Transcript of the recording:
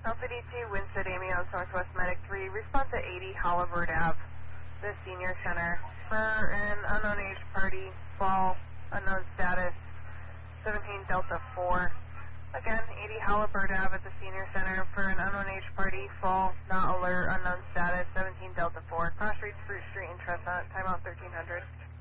Alpha D2, Winston Amy on Northwest Medic 3, respond to 80 Halliburton Ave, the Senior Center, for an unknown age party, fall, unknown status, 17 Delta 4. Again, 80 Halliburton Ave at the Senior Center for an unknown age party, fall, not alert, unknown status, 17 Delta 4. Cross Street, Spruce Street, and Tressant, timeout 1300.